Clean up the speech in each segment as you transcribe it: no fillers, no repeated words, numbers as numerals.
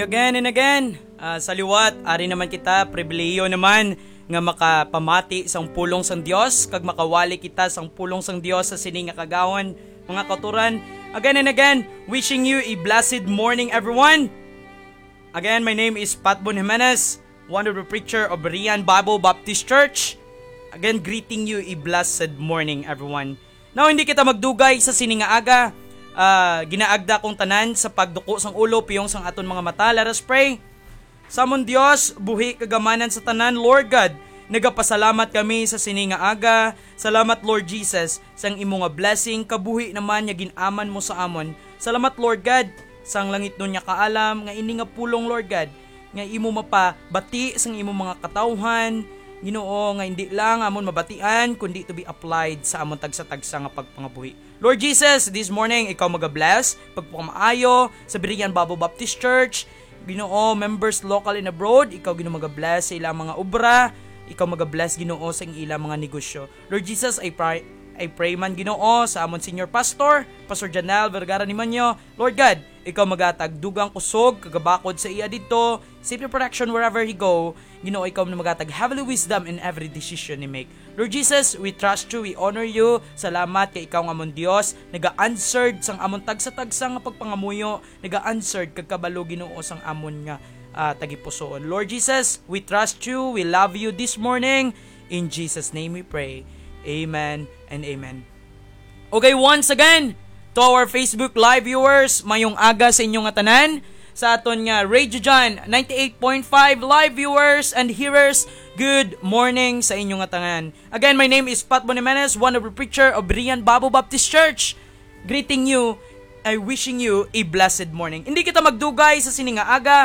again and again. Sa liwat, ari naman kita, pribileyo naman nga makapamati sang pulong sang Dios kag makawali kita sang pulong sang Dios sa sini nga kagawan, mga kauturan. Again and again, wishing you a blessed morning, everyone. Again, my name is Patbon Jimenez, one of the preacher of Berean Bible Baptist Church. Again, greeting you a blessed morning, everyone. Now, hindi kita magdugay sa sini nga aga. Ginaagda kong tanan sa pagduko sang ulo piyong sang aton mga mata. Let us pray. Samon Dios, buhi kagamanan sa tanan, Lord God. Nagapasalamat kami sa sini nga aga. Salamat, Lord Jesus, sang imo nga blessing kabuhi naman nga ginaman mo sa amon. Salamat, Lord God, sang langit nun nya kaalam nga ini nga pulong, Lord God, nga imo mapabati sang imo mga katawhan. Ginoo nga hindi lang amon mabatian kundi to be applied sa amon tagsa-tagsa nga pagpangabuhi. Lord Jesus, this morning ikaw magabless pagpamaayo sa Berean Bible Baptist Church. Ginoo, members local and abroad, ikaw Ginoo magabless sa ilang mga obra, ikaw magabless Ginoo sa ilang mga negosyo. Lord Jesus, I pray man Ginoo sa amon senior pastor, Pastor Janelle Vergara ni Manyo. Lord God, ikaw magatag dugang kusog kagabakod sa iya dito, safety protection wherever he go. Ginoo, ikaw na magatag heavenly wisdom in every decision ni make. Lord Jesus, we trust you, we honor you. Salamat kay ikaw nga amon Dios, naga-answered sang amon tagsa-tagsa nga pagpangamuyo, naga-answered kag kabalo Ginoo sang amon nga tagipusoon. Lord Jesus, we trust you, we love you this morning. In Jesus' name we pray. Amen and amen. Okay, once again, to our Facebook live viewers, mayong aga sa inyong tanan, sa aton nga Radio John 98.5 live viewers and hearers, good morning sa inyong tanan. Again, my name is Patbon Jimenez, one of the preacher of Berean Bible Baptist Church. Greeting you, I wishing you a blessed morning. Hindi kita magdugay sa sini nga aga,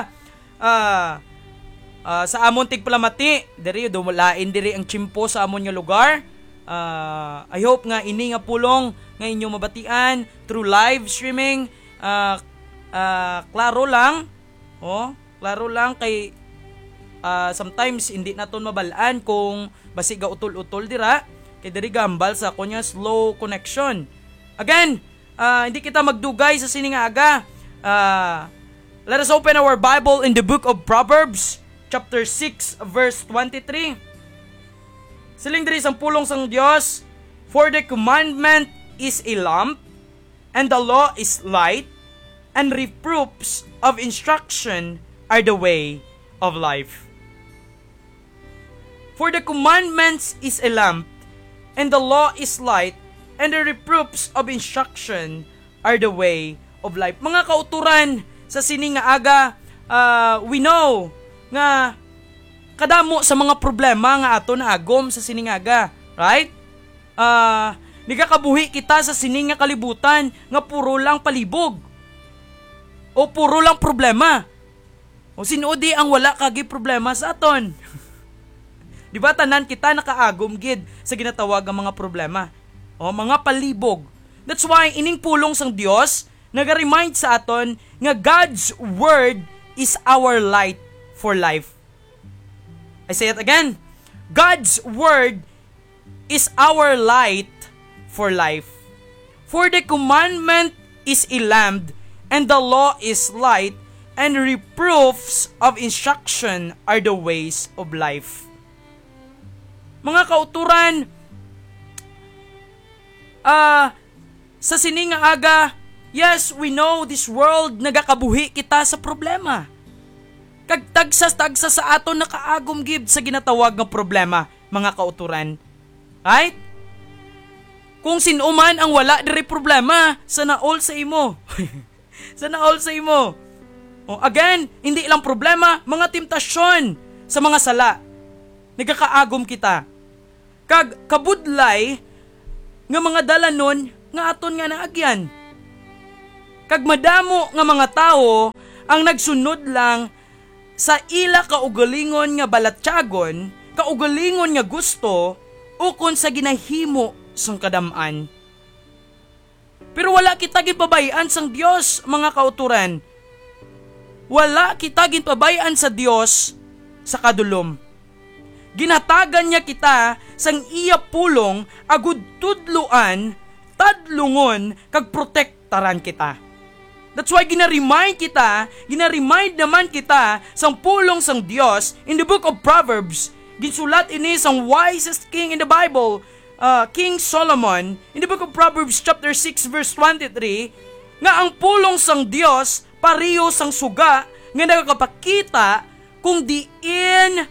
sa amon tigpalamati, diri dumulain diri ang chimpo sa amon nga lugar. I hope nga ini nga pulong nga inyong mabatian through live streaming. Klaro lang kay sometimes hindi naton mabalaan kung basiga utol-utol dira kay diri gambal sa kunya slow connection. Again, hindi kita magdugay sa sini nga aga. Let us open our Bible in the book of Proverbs chapter 6 verse 23. Siling diri sang pulong sang Dios, for the commandment is a lamp, and the law is light, and reproofs of instruction are the way of life. For the commandments is a lamp, and the law is light, and the reproofs of instruction are the way of life. Mga kauturan sa sini nga aga, we know nga kadamo sa mga problema nga ato na agom sa sini nga aga, right? Nagakabuhi kita sa sini nga kalibutan nga puro lang palibog o puro lang problema. O sinudi ang wala kagi problema sa aton. Di ba tanan kita nakaagom gid sa ginatawag nga mga problema o mga palibog. That's why ining pulong sang Dios naga-remind sa aton nga God's word is our light for life. I say it again. God's word is our light for life. For the commandment is a lamp, and the law is light, and reproofs of instruction are the ways of life. Mga kauturan, sa sini nga aga, yes, we know this world nagakabuhi kita sa problema. Kag tagsa sa aton nakaagom gib sa ginatawag nga problema, mga kauturan. Right? Kung sinuman ang wala diri problema, sana all sa imo. Sana all sa imo. O again, hindi lang problema, mga temptasyon sa mga sala. Nagkakaagom kita. Kag kabudlay nga mga dalanon nga aton nga naagyan. Kag madamo nga mga tao ang nagsunod lang sa ila kaugalingon nga balatyagon, kaugalingon nga gusto, ukon sa ginahimo sang kadamaan. Pero wala kita ginpabayaan sang Dios, mga kauturan. Wala kita ginpabayaan sa Dios sa kadulom. Ginatagan niya kita sang iya pulong agud tudluan, tadlungon, kag protektaran kita. That's why ginaremind naman kita sang pulong sang Dios in the book of Proverbs. Ginsulat ini sang wisest king in the Bible, King Solomon, in the book of Proverbs chapter 6 verse 23, nga ang pulong sang Dios pareho sang suga nga nagakapakita kung diin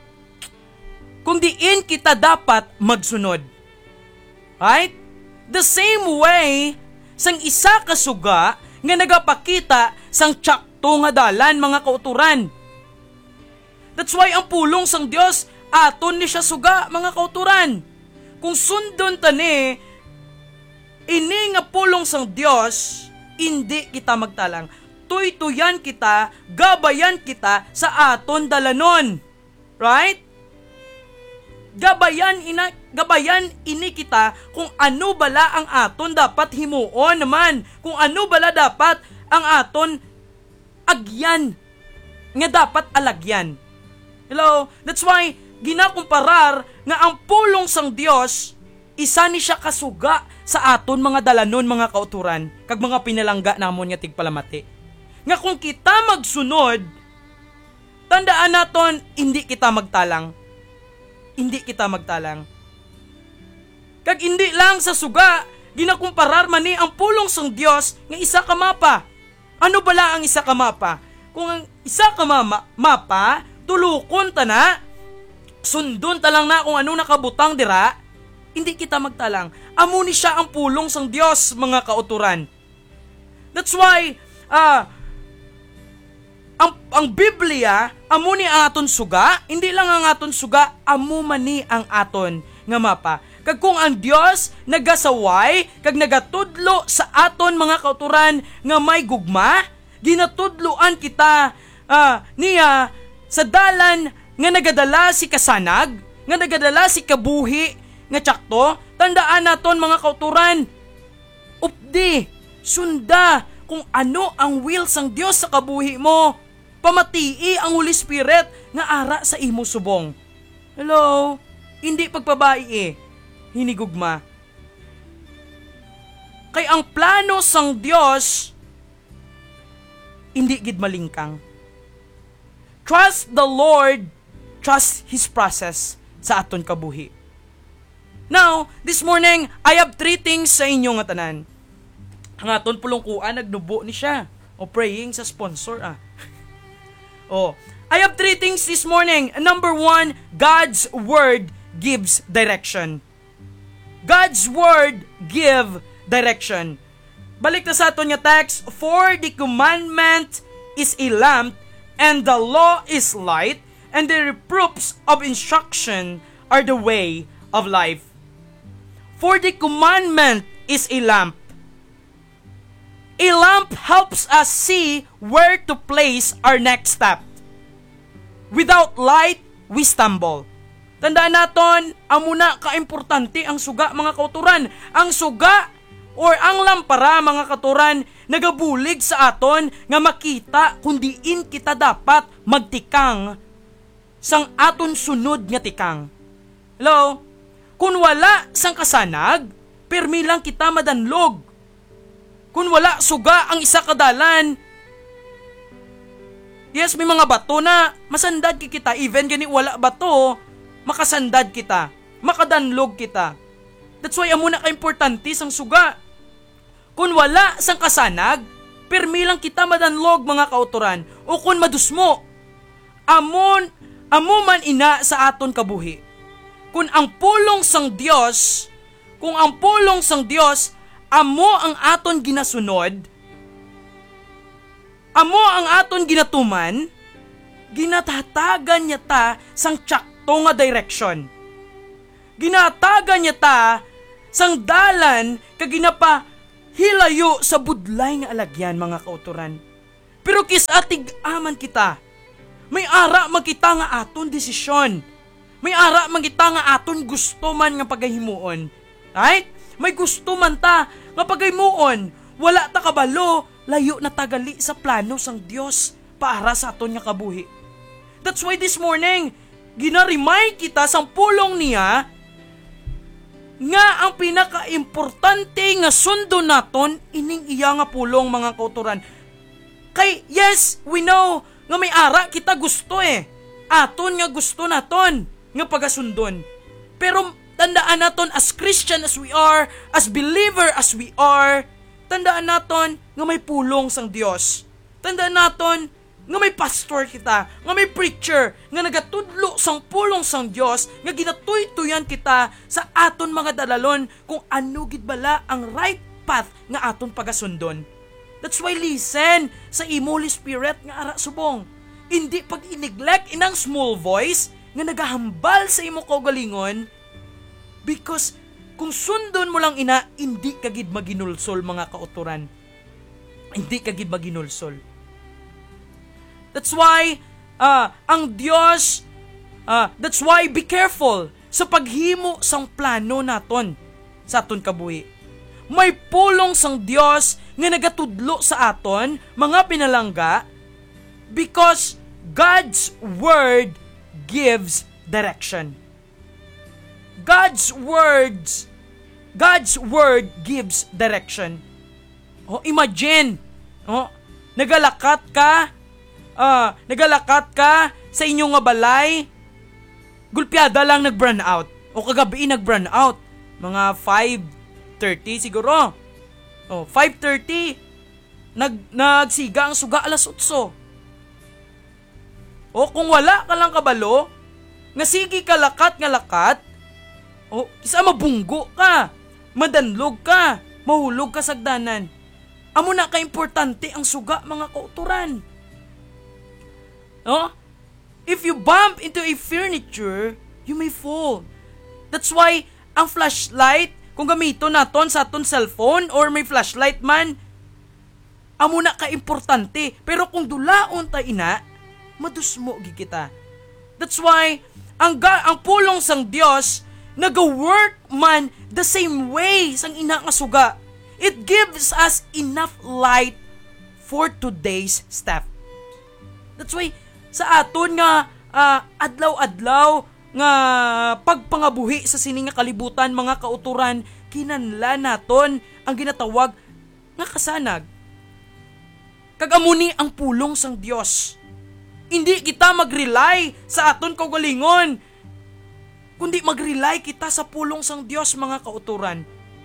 kita dapat magsunod. Right? The same way sang isa ka suga nga nagapakita sang tsakto nga dalan, mga kauturan. That's why ang pulong sang Dios aton ni siya suga, mga kauturan. Kung sundon tani ini nga pulong sang Dios, hindi kita magtalang. Tuytuyan kita, gabayan kita sa aton dalanon. Right? Gabayan ini kita kung ano bala ang aton dapat himuon naman. Kung ano bala dapat ang aton agyan nga dapat alagyan. Hello? That's why ginakumparar nga ang pulong sang Dios isa ni siya kasuga sa aton mga dalanon, mga kauturan, kag mga pinalangga namon nga tigpalamati. Nga kung kita magsunod, tandaan naton hindi kita magtalang. Hindi kita magtalang. Kag hindi lang sa suga, ginakumparar man ni ang pulong sang Dios nga isa ka mapa. Ano bala ang isa ka mapa? Kung ang isa ka mapa, tulukon ta na, sundon ta lang na kung ano nakabutang dira, hindi kita magtalang. Amo ni siya ang pulong sang Dios, mga kauturan. That's why, ang Biblia, amo ni ang aton suga, hindi lang ang aton suga, amo man ni ang aton nga mapa. Kag kung ang Dios nagasaway, kag nagatudlo sa aton mga kauturan nga may gugma, ginatudloan kita niya sa dalan nga nagadala si kasanag, nga nagadala si kabuhi, nga tsakto, tandaan naton mga kauturan, updi, sunda, kung ano ang will sang Dios sa kabuhi mo. Pamatii ang Holy Spirit nga ara sa imo subong. Hello? Hindi pagbabae hinigugma. Kay ang plano sang Dios hindi gid malingkang. Trust the Lord, trust His process sa aton kabuhi. Now, this morning, I have 3 things sa inyo nga tanan. Ang aton pulongkuan nagnubo ni siya. O praying sa sponsor I have 3 things this morning. Number 1, God's Word gives direction. God's Word give direction. Balik na sa aton nga text, for the commandment is a lamp, and the law is light, and the reproofs of instruction are the way of life. For the commandment is a lamp. A lamp helps us see where to place our next step. Without light, we stumble. Tandaan naton, amuna kaimportante ang suga, mga kauturan. Ang suga or ang lampara, mga kauturan, nagabulig sa aton nga makita kung diin kita dapat magtikang sang aton sunod nga tikang. Hello? Kung wala sang kasanag, permi lang kita madanlog. Kung wala suga ang isa kadalan, yes, may mga bato na masandad kita. Even gani wala bato, makasandad kita, makadanlog kita. That's why amo na ka-importante sang suga. Kung wala sang kasanag, permi lang kita madanlog, mga kauturan. O kung madusmo, amo man ina sa aton kabuhi. Kung ang pulong sang Dios, amo ang aton ginasunod, amo ang aton ginatuman, ginatatagan niya ta sang tsakto nga direction. Ginatagan niya ta sang dalan kag ginapa hilayo sa budlay nga alagyan, mga kauturan. Pero kisatig aman kita, may ara magkita nga aton desisyon. May ara magkita nga aton gusto man nga pagahimuon. Right? May gusto man ta nga pagahimuon. Wala ta kabalo, layo na tagali sa plano sang Dios para sa aton nga kabuhi. That's why this morning, ginaremind kita sang pulong niya nga ang pinaka-importante nga sundo naton ining iya nga pulong, mga kauturan. Kay, yes, we know, nga may ara kita gusto Aton nga gusto naton, nga pagasundon. Pero, tandaan naton, as Christian as we are, as believer as we are, tandaan naton, nga may pulong sang Dios. Tandaan naton, nga may pastor kita, nga may preacher, nga nagatudlo sang pulong sang Dios, nga ginatuytuyan kita sa aton mga dalalon kung ano gid bala ang right path nga aton pagasundon. That's why listen sa imo Holy Spirit nga ara subong. Hindi pag ineglect inang small voice nga nagahambal sa imo kaugalingon, because kung sundon mo lang ina, hindi ka gid maginulsol mga kauturan. Hindi ka gid maginulsol. That's why ang Dios, that's why be careful sa paghimo sang plano naton sa aton kabuhi. May pulong sang Dios nga nagatudlo sa aton mga pinalangga, because God's word gives direction. God's word gives direction. Imagine, nagalakat ka sa inyong nga balay, gulpiada lang nag-burn out, o kagabi nag-burn out, mga 5:30 siguro. 5:30 nagsiga ang suga alas 8. Kung wala ka lang kabalo, nga sige ka lakat nga lakat, kisa mabunggo ka, madanlog ka, mahulog ka sagdanan. Amo na ka importante ang suga mga kauturan. If you bump into a furniture, you may fall. That's why ang flashlight, kung gamito naton sa aton cellphone or may flashlight man, amo na ka importante. Pero kung dulaon ta ina, madusmo gi kita. That's why ang pulong sang Dios naga-work man the same way sang ina nga suga. It gives us enough light for today's step. That's why sa aton nga adlaw-adlaw nga pagpangabuhi sa sining nga kalibutan mga kauturan, kinanla naton ang ginatawag nga kasanag. Kagamuni ang pulong sang Dios. Hindi kita mag-rely sa aton kaugalingon, kundi mag-rely kita sa pulong sang Dios mga kauturan.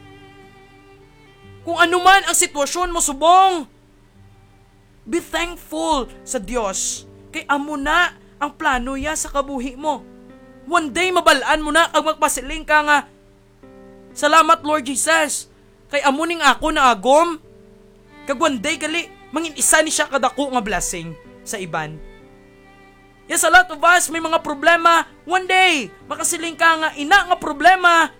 Kung ano man ang sitwasyon mo subong, be thankful sa Dios. Kay amo na ang plano niya sa kabuhi mo. One day mabalaan mo na kag magpasiling ka nga, salamat Lord Jesus, kay amo ning ako na agom. Kag one day gali mangin isa ni siya kadako nga blessing sa iban. Yes, a lot of us may mga problema. One day makasiling ka nga ina nga problema,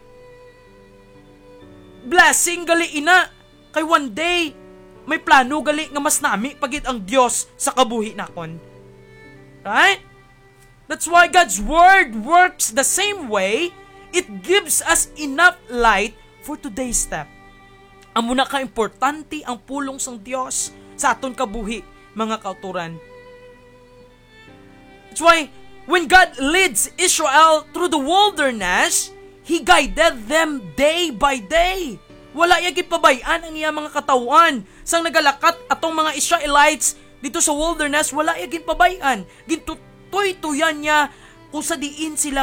blessing gali ina. Kay one day may plano gali nga mas nami pagit ang Dios sa kabuhi nakon. Right? That's why God's word works the same way. It gives us enough light for today's step. Amo na ka-importante ang pulong sang Dios sa aton kabuhi, mga kauturan. That's why when God leads Israel through the wilderness, He guided them day by day. Wala yagi pabayan ang iya mga katawan. Sang nagalakat atong mga Israelites dito sa wilderness, wala yagin pabayan. Gintutoy-tuyan niya kung sa diin sila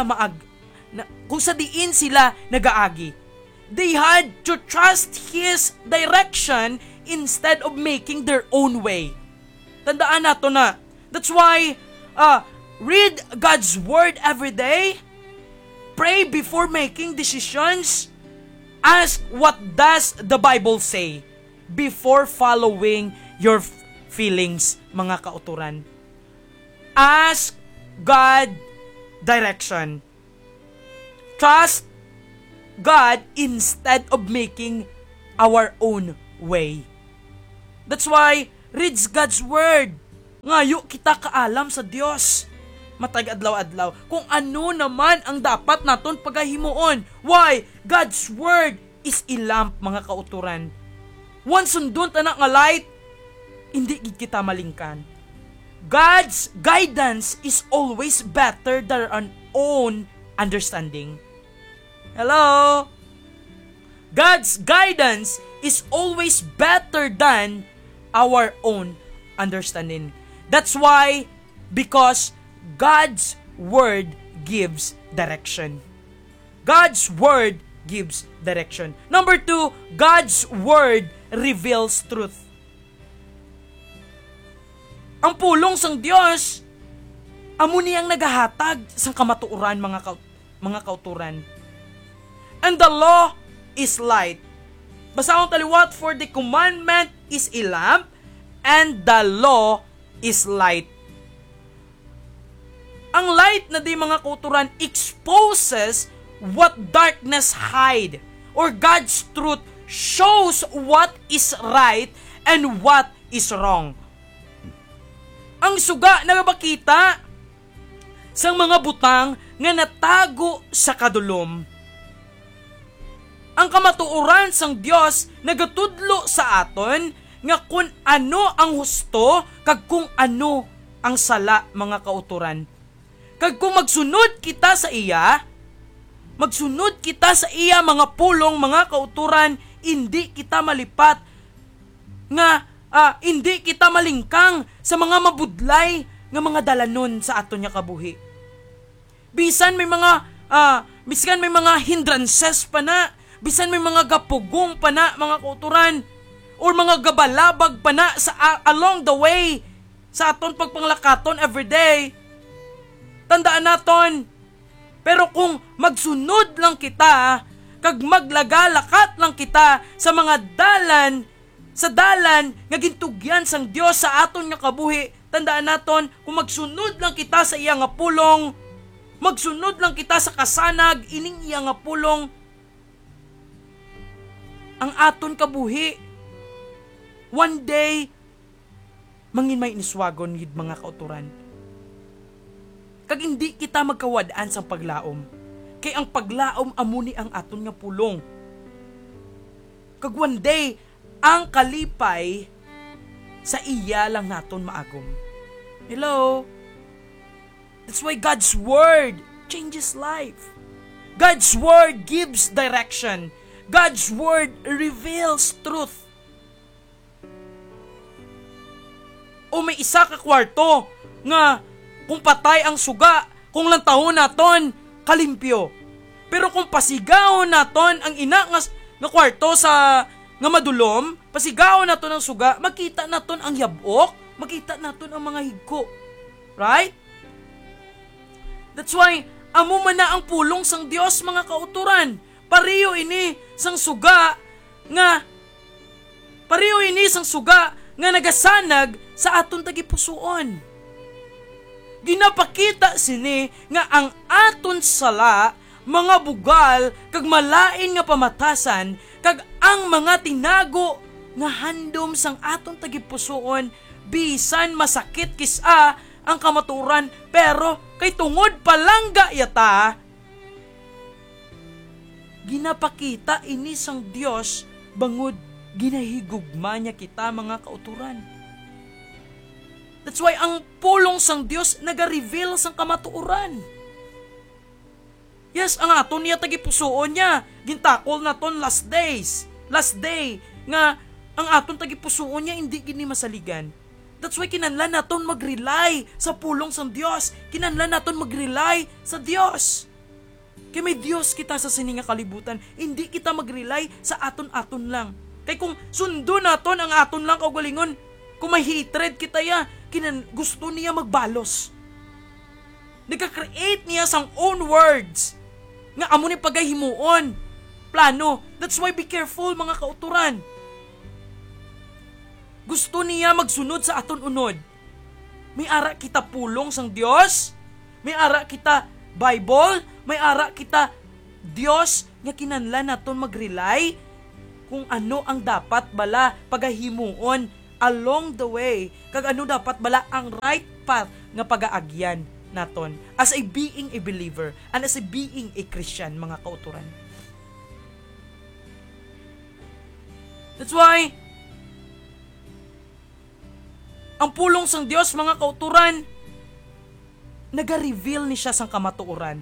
nagaagi. They had to trust His direction instead of making their own way. Tandaan nato na. That's why, read God's word every day. Pray before making decisions. Ask what does the Bible say before following your feelings, mga kauturan. Ask God direction. Trust God instead of making our own way. That's why, read God's word. Ngayo kita kaalam sa Dios. Matag adlaw-adlaw kung ano naman ang dapat naton pagahimuon. Why? God's word is a lamp, mga kauturan. Once sundon ta na nga light, hindi gid kita malingkan. God's guidance is always better than our own understanding. Hello? God's guidance is always better than our own understanding. That's why, because God's Word gives direction. God's Word gives direction. Number 2, God's Word reveals truth. Ang pulong sang Dios amo niyang nagahatag sang kamatuoran mga kauturan. And the law is light. Basahon taliwat, for the commandment is a lamp and the law is light. Ang light na di mga kauturan exposes what darkness hide, or God's truth shows what is right and what is wrong. Ang suga na mabakita sang mga butang nga natago sa kadulom. Ang kamatuoran sang Dios nagatudlo sa aton nga kung ano ang husto kag kung ano ang sala mga kauturan. Kag kung magsunod kita sa iya mga pulong mga kauturan, hindi kita malipat nga hindi kita malingkang sa mga mabudlay nga mga dalanon sa aton nga kabuhi. Bisan may mga hindrances pa na, bisan may mga gapugong pa na mga kauturan, or mga gabalabag pa na sa along the way sa aton pagpanglakaton everyday. Tandaan naton, pero kung magsunod lang kita, kag maglagalakat lang kita sa mga dalan nga gintugyan sang Dios sa aton nga kabuhi, tandaan naton, kung magsunod lang kita sa iya nga pulong, magsunod lang kita sa kasanag ining iya nga pulong, ang aton kabuhi one day mangin may iniswagon gid mga kauturan. Kag hindi kita magkawadaan sa paglaom, kay ang paglaom amuni ang aton nga pulong. Kag one day ang kalipay sa iya lang naton maagom. Hello? That's why God's Word changes life. God's Word gives direction. God's Word reveals truth. O may isa ka kwarto nga kung patay ang suga, kung lantahon naton, kalimpyo. Pero kung pasigahon naton ang ina nga kwarto sa nga madulom, pasigahon naton ang suga, makita naton ang yabok, makita naton ang mga higko. Right? That's why, amo man na ang pulong sang Dios mga kauturan. Pariyo ini sang suga nga nagasanag sa aton tagipusoon. Ginapakita sini nga ang aton sala, mga bugal, kag malain nga pamatasan, kag ang mga tinago nga handom sang aton tagipusoon, bisan masakit kisa ang kamaturan, pero kay tungod palangga yata, ginapakita ini sang Dios bangod ginahigugma niya kita mga kauturan. That's why ang pulong sang Dios naga-reveal sang kamatuoran. Yes, ang aton niya tagipusoon niya, gintakol naton last day nga ang aton tagipusoon niya hindi gini masaligan. That's why kinahanglan naton mag-rely sa pulong sang Dios. Kinahanglan naton mag-rely sa Dios. Kay may Dios kita sa sininga kalibutan, hindi kita mag-rely sa aton-aton lang. Kay kung sundo naton ang aton lang kaugalingon, kung may hatred kita ya, gusto niya magbalos. Nagka-create niya sang own words nga amo ni pagahimuon plano. That's why be careful mga kauturan. Gusto niya magsunod sa aton unod. May ara kita pulong sang Dios, may ara kita Bible, may ara kita Dios nga kinahanglan naton mag-rely kung ano ang dapat bala pagahimuon along the way, kag ano dapat bala ang right path nga pagaagyan naton as a being a believer and as a being a Christian mga kauturan. That's why ang pulong sang Dios mga kauturan, naga-reveal ni siya sang kamatuoran.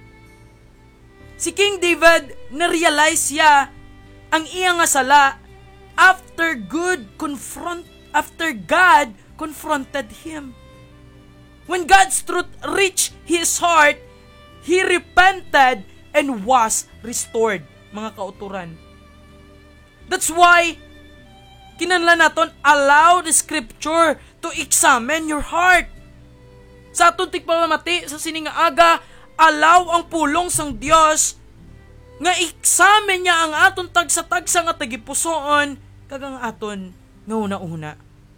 Si King David na-realize siya ang iya nga sala after God confronted him. When God's truth reached his heart, he repented and was restored, mga kauturan. That's why, kinahanglan naton allow the scripture to examine your heart. Sa atong tigpamati, sa sining nga aga, allow ang pulong sang Dios nga examine niya ang aton tagsa-tagsa nga tagipusoon kag ang aton nga una-una.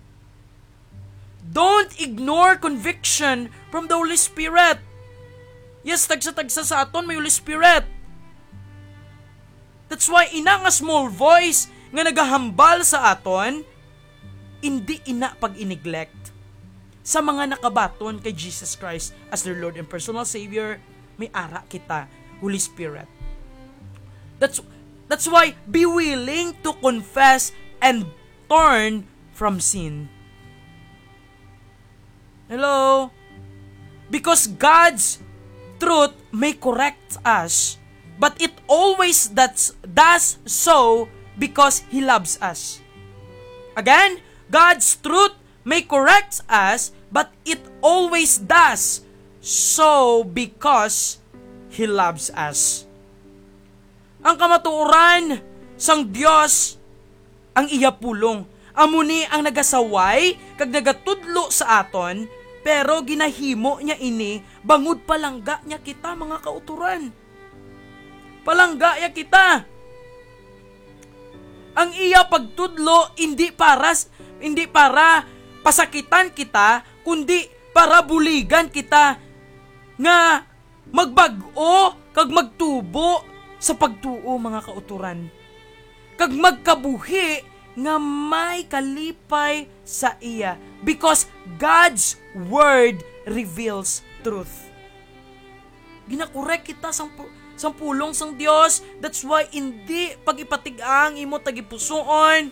Don't ignore conviction from the Holy Spirit. Yes, tagsa-tagsa sa aton may Holy Spirit. That's why ina nga small voice nga nagahambal sa aton, hindi ina pag-ineglect. Sa mga nakabaton kay Jesus Christ as their Lord and personal Savior, may ara kita, Holy Spirit. That's why be willing to confess and turn from sin. Hello? Because God's truth may correct us, but it always does so because He loves us. Again, God's truth may correct us, but it always does so because He loves us. Ang kamatuoran sang Dios ang iya pulong. Amuni ang nagasaway kag nagatudlo sa aton, pero ginahimo niya ini bangod palangga niya kita, mga kauturan. Palangga niya kita. Ang iya pagtudlo hindi para pasakitan kita, kundi para buligan kita nga magbag-o kag magtubo sa pagtuo, mga kauturan. Kag magkabuhi nga may kalipay sa iya, because God's word reveals truth. Ginakorek kita sang pulong sang Dios. That's why hindi pag-ipatigang imo tagipusoon,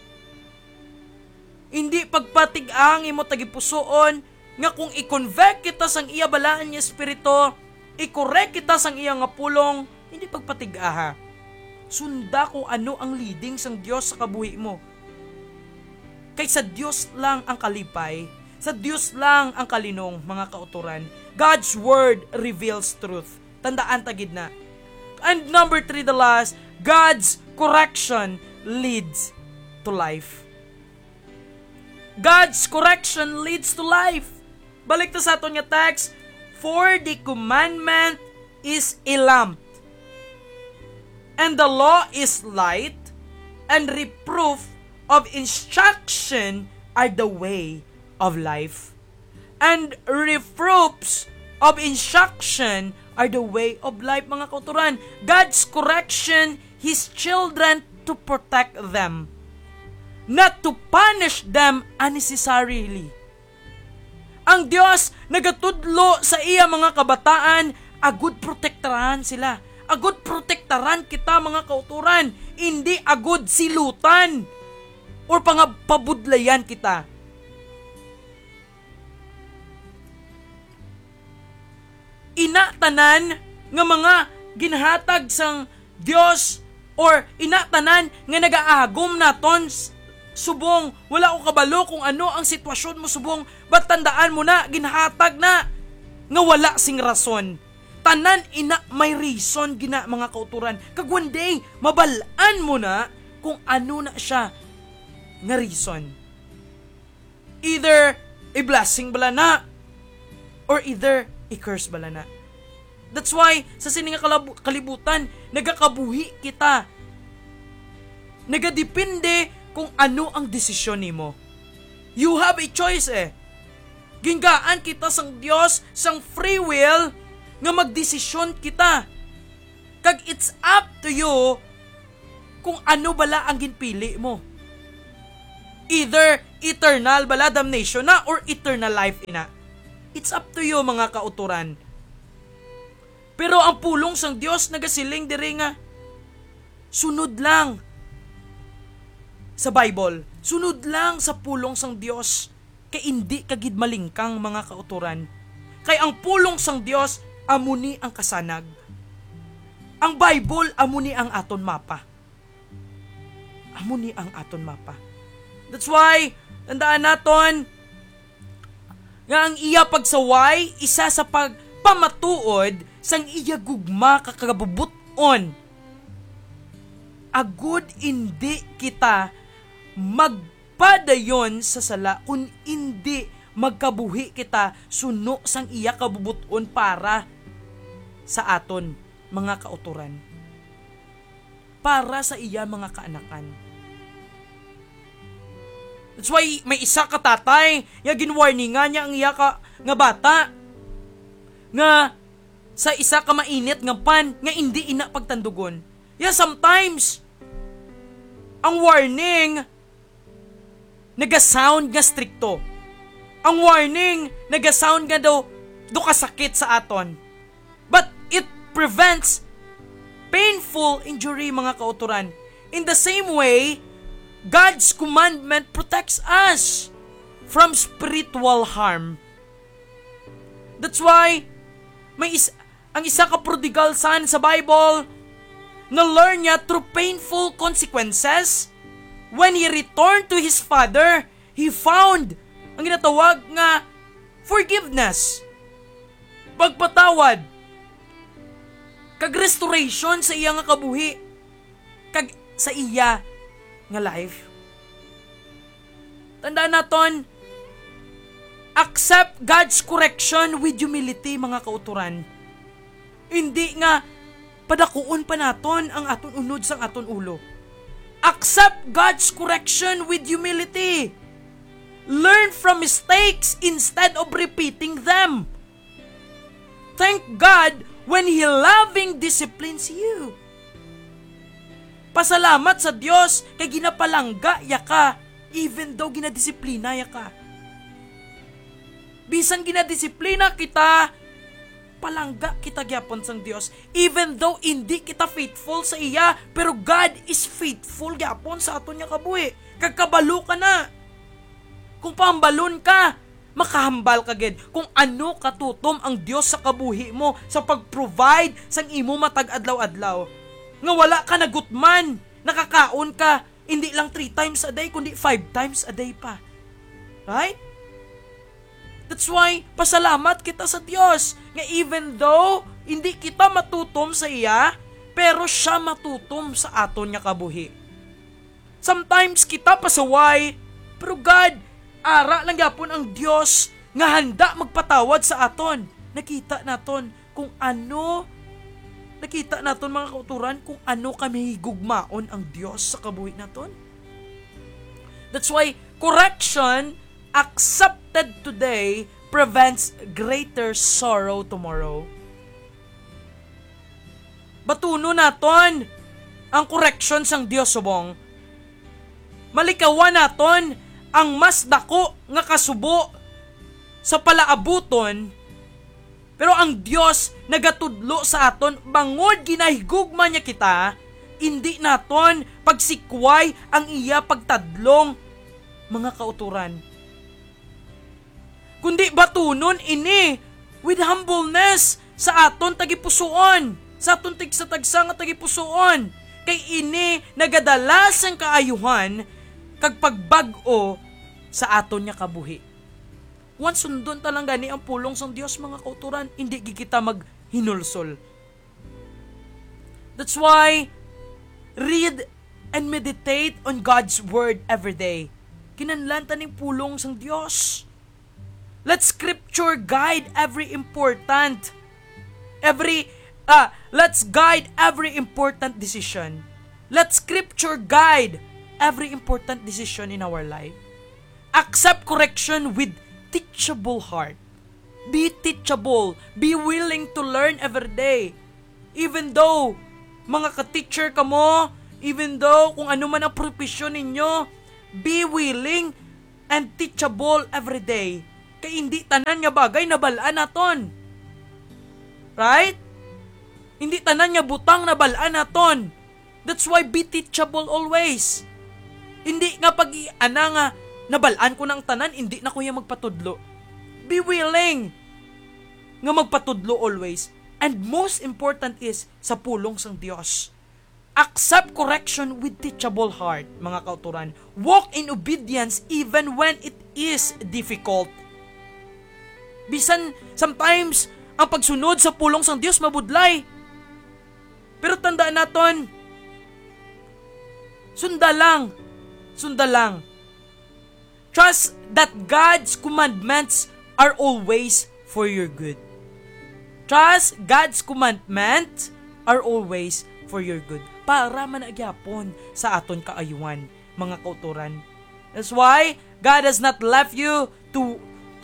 hindi pagpatigang imo tagipusoon nga kung i-convert kita sang iya balaan niya espiritu, i-correct kita sang iya nga pulong, hindi pagpatigaha. Sunda kung ano ang leading sang Dios sa kabuhi mo. Kay sa Dios lang ang kalipay, sa Dios lang ang kalinong, mga kauturan. God's word reveals truth. Tandaan tagid na. And number 3, the last, God's correction leads to life. God's correction leads to life. Balik ta sa aton nga text, for the commandment is a lamp, and the law is light, and reproof of instruction are the way of life. And reproofs of instruction are the way of life, mga kauturan. God's correction His children to protect them, not to punish them unnecessarily. Ang Diyos nagatudlo sa iya mga kabataan, agud protektaran sila. Agud protektaran kita, mga kauturan. Hindi agud silutan or pabudlayan kita. Inatanan nga mga ginhatag sang Dios or inatanan nga nagaagom naton subong wala ko kabalo kung ano ang sitwasyon mo subong, but tandaan mo na ginhatag na nga wala sing rason. Tanan ina may reason gina, mga kauturan. Kag one day mabalaan mo na kung ano na siya nga reason. Either a blessing bala na or either a curse bala na. That's why sa sining kalibutan nagakabuhi kita. Nagadepende kung ano ang desisyon nimo. You have a choice Ginggaan kita sang Dios sang free will nga magdesisyon kita. Kag it's up to you kung ano bala ang ginpili mo. Either eternal bala damnation na or eternal life ina. It's up to you, mga kauturan. Pero ang pulong sang Dios nagasiling diri nga sunod lang sa Bible. Sunod lang sa pulong sang Dios. Kay hindi kagid malingkang, mga kauturan. Kay ang pulong sang Dios amuni ang kasanag. Ang Bible amuni ang aton mapa. Amuni ang aton mapa. That's why tandaan naton Nga ang iya pagsaway, isa sa pagpamatuod sang iya gugma kakagabubuton. Agud hindi kita magpadayon sa sala kung hindi magkabuhi kita suno sang iya kabubuton para sa aton mga kauturan. Para sa iya mga kaanakan. That's why may isa ka tatay, ya ginwarningan niya ang iya ka nga bata nga sa isa ka mainit nga pan nga hindi ina pagtandugon. Ya sometimes ang warning nagasound nga stricto. Ang warning nagasound nga daw do kasakit sa aton. But it prevents painful injury mga kauturan. In the same way, God's commandment protects us from spiritual harm. That's why ang isa ka prodigal son sa Bible na learn niya through painful consequences. When he returned to his father, he found ang ginatawag nga forgiveness, pagpatawad, kag restoration sa iya nga kabuhi, kag sa iya nga life. Tandaan naton, accept God's correction with humility mga kauturan. Hindi nga padakuon pa naton ang aton unod sang aton ulo. Accept God's correction with humility. Learn from mistakes instead of repeating them. Thank God when He loving disciplines you. Pasalamat sa Dios kay ginapalangga ya ka even though ginadisiplina ya ka. Bisan ginadisiplina kita, palangga kita gyapon sang Dios. Even though hindi kita faithful sa iya, pero God is faithful gyapon sa aton nga kabuhi. Kagkabalo ka na. Kung pahambalon ka, makahambal ka gid. Kung ano katutom ang Dios sa kabuhi mo sa pag-provide sang imo matag adlaw-adlaw. Nga wala ka nagutman, nakakaon ka, hindi lang 3 times a day, kundi 5 times a day pa. Right? That's why, pasalamat kita sa Diyos, nga even though hindi kita matutom sa iya, pero siya matutom sa aton nga kabuhi. Sometimes kita pasaway, pero God, ara lang yapon ang Diyos, nga handa magpatawad sa aton. Nakita naton kung ano, nakita naton mga kauturan kung ano kami higugmaon ang Diyos sa kabuhi naton. That's why correction accepted today prevents greater sorrow tomorrow. Batuno naton ang correction sang Dios subong. Malikawan naton ang mas dako nga kasubo sa palaabuton. Pero ang Dios nagatudlo sa aton bangod ginahigugma niya kita, hindi naton pagsikway ang iya pagtadlong mga kauturan. Kundi batunon ini with humbleness sa aton tagipusoon, sa aton tigsa-tagsa nga tagipusoon. Kay ini nagadalas ang kaayuhan kag pagbag-o sa aton nga kabuhi. Once sundon talang gani ang pulong sang Dios mga kauturan, hindi kita maghinulsol. That's why read and meditate on God's word every day. Kinahanglan taning pulong sang Dios. Let Scripture guide let's guide every important decision. Let Scripture guide every important decision in our life. Accept correction with teachable heart. Be teachable. Be willing to learn every day. Even though mga ka-teacher ka mo, even though kung ano man ang profesyon ninyo, be willing and teachable every day. Kaya hindi tanan nga bagay na balaan naton. Right? Hindi tanan nga butang na balaan naton. That's why be teachable always. Hindi nga pag-iana nga nabalaan ko ng tanan, hindi na ko yung magpatudlo. Be willing nga magpatudlo always. And most important is sa pulong sang Dios. Accept correction with teachable heart, mga kauturan. Walk in obedience even when it is difficult. Bisan sometimes ang pagsunod sa pulong sang Dios mabudlay. Pero tandaan naton, sunda lang. Trust that God's commandments are always for your good. Trust God's commandments are always for your good. Para managyapon sa aton kaayuhan, mga kauturan. That's why God has not left you to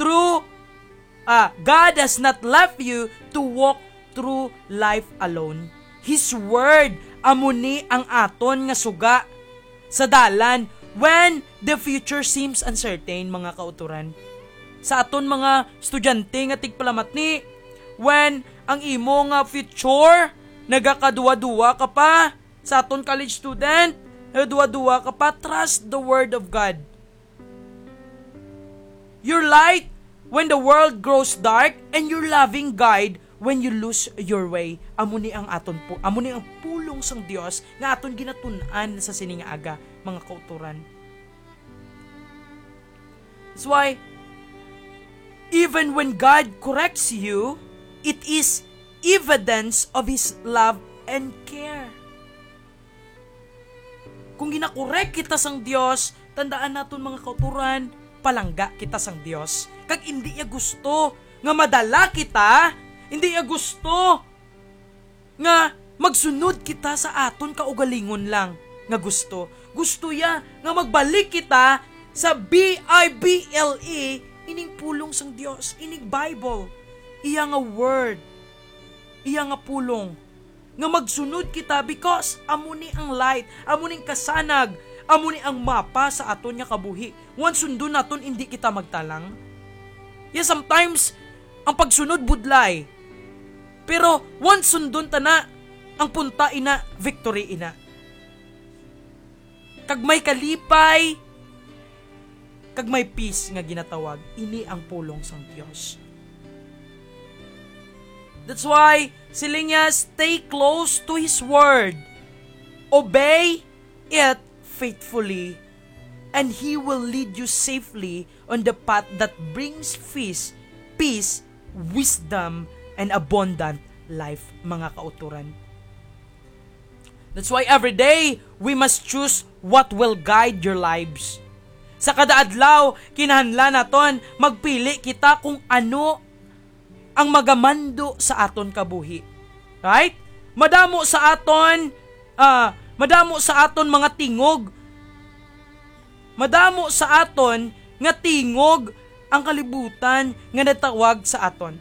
walk through life alone. His word amuni ang aton nga suga sa dalan when the future seems uncertain, mga kauturan. Sa aton mga estudyante nga tigpalamat ni, when ang imo nga future nagakaduwa-duwa ka pa, sa aton college student nagduwa-duwa ka pa, trust the word of God. Your light when the world grows dark, and your loving guide when you lose your way. Amuni ang pulong sang Dios nga aton ginatun-an sa sining aga, mga kauturan. That's why even when God corrects you, it is evidence of His love and care. Kung ginakorek kita sang Dios, tandaan naton mga kauturan, palangga kita sang Dios. Kag hindi niya gusto nga madala kita, hindi niya gusto nga magsunod kita sa aton kaugalingon lang nga gusto. Gusto niya nga magbalik kita sa Bible, ining pulong sang Dios, ining Bible, iya nga word, iya nga pulong, nga magsunod kita because amuni ang light, amuni ang kasanag, amuni ang mapa sa aton nga kabuhi. Once sundon naton, hindi kita magtalang. Yeah, sometimes ang pagsunod budlay, pero once sundon ta na, ang punta ina, victory ina. Kag may kalipay, kag may peace nga ginatawag, ini ang pulong sang Dios. That's why siling niya, stay close to His word, obey it faithfully, and He will lead you safely on the path that brings peace, wisdom, and abundant life, mga kauturan. That's why every day, we must choose what will guide your lives. Sa kada adlaw, kinahanglan naton magpili kita kung ano ang magamando sa aton kabuhi. Right? Madamo sa aton mga tingog. Madamo sa aton nga tingog ang kalibutan nga natawag sa aton.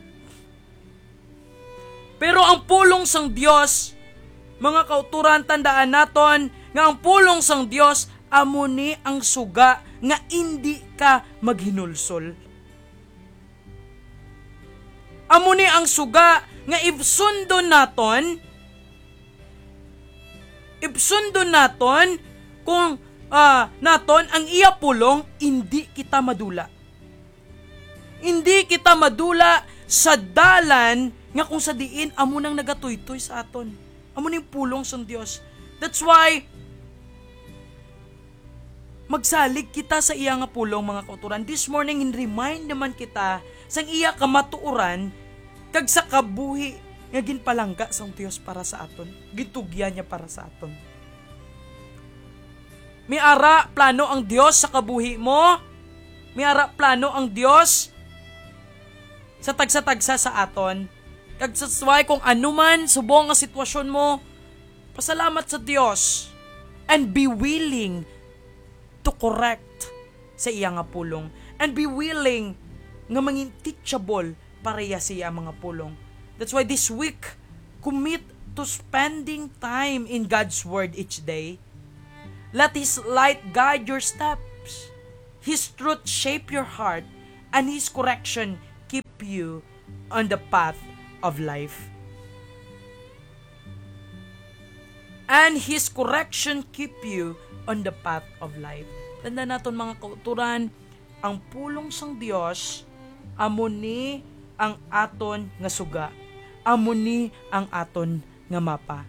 Pero ang pulong sang Dios, mga kauturan, tandaan naton nga ang pulong sang Dios amuni ang suga nga hindi ka maghinulsol. Amuni ang suga nga ibsundon naton kung naton ang iya pulong, hindi kita madula. Hindi kita madula sa dalan nga kung sa diin amo nang nagatuytoy sa aton. Amo ning pulong sang Dios. That's why magsalig kita sa iya nga pulong, mga kauturan. This morning, remind naman kita sang iya kamatuoran kag sa kabuhi nga ginpalangga sang Dios para sa aton. Gintugyan niya para sa aton. May ara plano ang Dios sa kabuhi mo. May ara plano ang Dios sa tagsa-tagsa sa aton. Kag sasway kung anuman subong nga sitwasyon mo, pasalamat sa Dios and be willing to correct sa iya nga pulong, and be willing nga mangin teachable pareya sa iya mga pulong. That's why this week, commit to spending time in God's Word each day. Let His light guide your steps, His truth shape your heart, and His correction keep you on the path of life. And His correction keep you on the path of life. Tanda naton, mga kauturan, ang pulong sang Dios amuni ang aton nga suga, amuni ang aton nga mapa.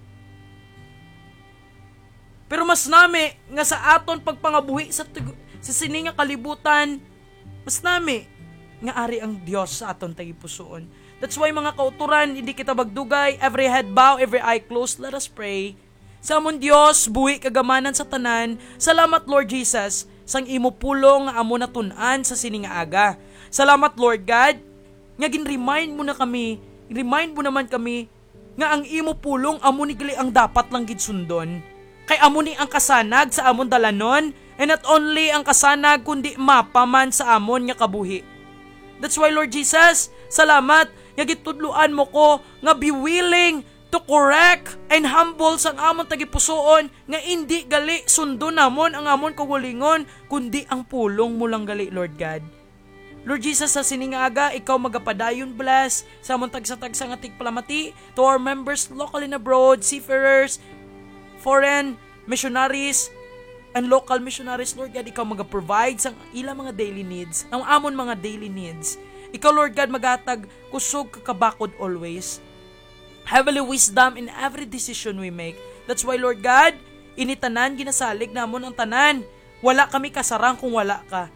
Pero mas nami nga sa aton pagpangabuhi sa sining nga kalibutan, mas nami nga ari ang Dios sa aton tagipusoon. That's why mga kauturan, hindi kita magdugay, every head bow, every eye closed, let us pray. Sa amon Dios, buhi kagamanan sa tanan, salamat Lord Jesus, sang imo pulong nga amo natun-an sa sining nga aga. Salamat Lord God, nga gin-remind mo naman kami, nga ang imo pulong amo ni gali ang dapat lang gid sundon. Kay amo ni ang kasanag sa amon dalanon, and not only ang kasanag, kundi mapa man sa amon nga kabuhi. That's why Lord Jesus, salamat, nga gitudluan mo ko, nga be willing to correct and humble sang amon tagipusoon, nga hindi gali sundo namon ang amon kagulingon, kundi ang pulong mo lang gali, Lord God. Lord Jesus, sa sining aga, ikaw magapadayon bless sa amon tagsa-tagsa nga tigpalamati, to our members local and abroad, seafarers, foreign missionaries, and local missionaries, Lord God, ikaw mag-provide sa ilang mga daily needs, ang amon mga daily needs. Ikaw, Lord God, magatag kusog kakabakod always. Heavenly wisdom in every decision we make. That's why, Lord God, initanan, ginasalig namon ang tanan. Wala kami kasarang kung wala ka.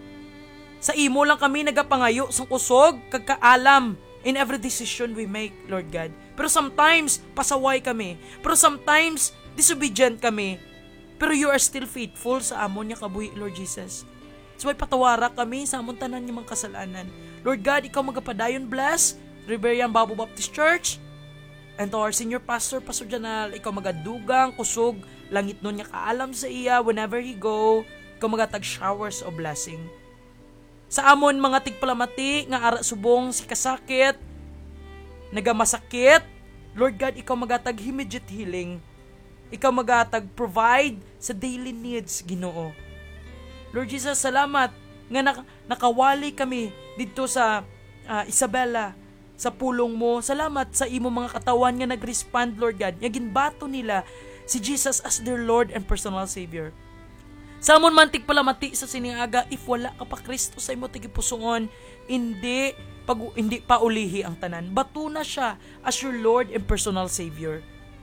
Sa imo lang kami nagapangayo sa kusog, kagkaalam in every decision we make, Lord God. Pero sometimes, pasaway kami. Pero sometimes, disobedient kami. Pero you are still faithful sa amon niya kabuhi, Lord Jesus. So may patawara kami sa amon tanan niya mga kasalanan. Lord God, ikaw magapadayon bless Riberian Bible Baptist Church, and to our senior pastor, Pastor Janal, ikaw magadugang, kusog, langit nun niya kaalam sa iya whenever he go, ikaw magatag showers of blessing. Sa amon mga tigpalamati, nga ara subong si kasakit, nagamasakit, Lord God, ikaw magatag immediate healing. Ikaw magatag provide sa daily needs, Ginoo. Lord Jesus, salamat nga nakawali kami dito sa Isabela, sa pulong mo. Salamat sa imo mga katawan nga nag-respond, Lord God. Nga ginbato nila si Jesus as their Lord and personal Savior. Sa amon mantik palamati sa siningaga, if wala ka pa Kristo sa imo tigipusoon, hindi pa ulihi ang tanan. Bato na siya as your Lord and personal Savior.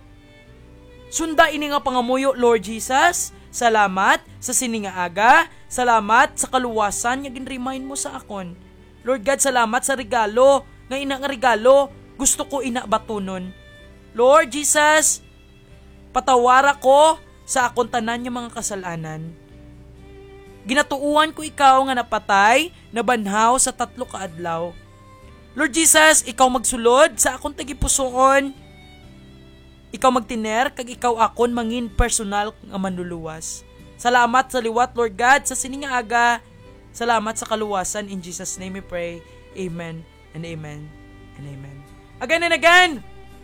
Sunda ini nga pangamuyo, Lord Jesus. Salamat sa siningaga. Salamat sa kaluwasan nga gin-remind mo sa akon. Lord God, salamat sa regalo. Nga ina nga regalo, gusto ko ina batunon. Lord Jesus, patawara ko sa akon tanan nga mga kasalanan. Ginatuuan ko ikaw nga napatay, nabanhaw sa 3 ka adlaw. Lord Jesus, ikaw magsulod sa akon tagipusoon. Ikaw magtiner, kag ikaw akon mangin personal nga manluluwas. Salamat sa liwat, Lord God, sa siningaga. Salamat sa kaluwasan. In Jesus' name we pray. Amen and amen and amen. Again and again,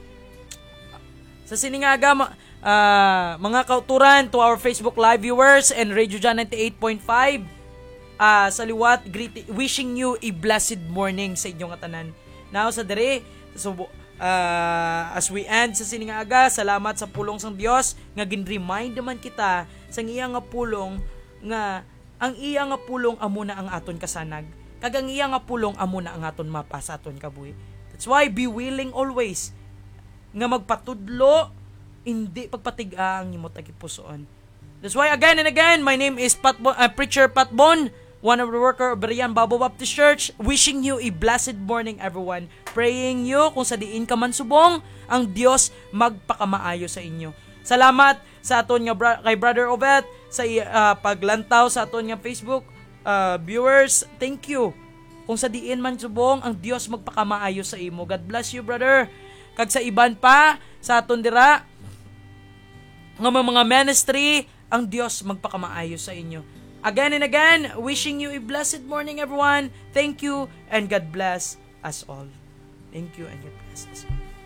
sa siningaga, mga kauturan, to our Facebook Live viewers and Radio Jan 98.5, sa liwat, wishing you a blessed morning sa inyong atanan. Now, sa dere, as we end sa siningaga, salamat sa pulong sang Dios nga gin-remind naman kita sa iya nga pulong nga ang iya nga pulong amo na ang aton kasanag, kag ang iya nga pulong amo na ang aton mapa sa aton kabuhi. That's why be willing always nga magpatudlo, hindi pagpatiga ang imong tagipusoon. That's why again and again, my name is Preacher Pat Bon, one of the worker of Berian Bible Baptist Church, wishing you a blessed morning, everyone. Praying you, kung sa diin ka man subong, ang Dios magpakamaayo sa inyo. Salamat sa aton nga kay Brother Obet sa paglantaw sa aton nga Facebook viewers. Thank you. Kung sa diin man subong, ang Dios magpakamaayo sa imo. God bless you, brother. Kag sa iban pa sa aton dira nga mga ministry, ang Dios magpakamaayo sa inyo. Again and again, wishing you a blessed morning, everyone. Thank you and God bless us all. Thank you and God bless us all.